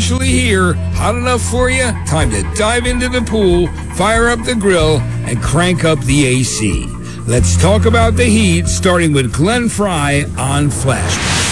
officially here. Hot enough for you? Time to dive into the pool, fire up the grill, and crank up the AC. Let's talk about the heat, starting with Glenn Frey on Flashback.